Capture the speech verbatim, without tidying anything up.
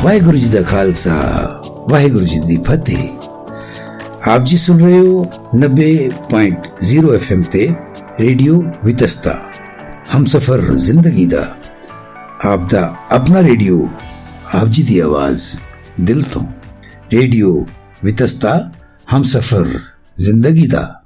ਵਾਹਿਗੁਰੂ ਜੀ ਦਾ ਖਾਲਸਾ, ਵਾਹਿਗੁਰੂ ਜੀ ਦੀ ਫਤਿਹ। ਆਪ ਜੀ ਸੁਣ ਰਹੇ ਹੋ नब्बे पॉइंट ज़ीरो एफ एम ਤੇ ਰੇਡੀਓ ਵਿਤਸਤਾ, ਹਮਸਫਰ ਜ਼ਿੰਦਗੀ ਦਾ, ਆਪ ਦਾ ਆਪਣਾ ਰੇਡੀਓ, ਆਪ ਜੀ ਦੀ ਆਵਾਜ਼ ਦਿਲ ਤੋਂ। ਰੇਡੀਓ ਵਿਤਸਤਾ, ਹਮਸਫਰ ਜ਼ਿੰਦਗੀ ਦਾ।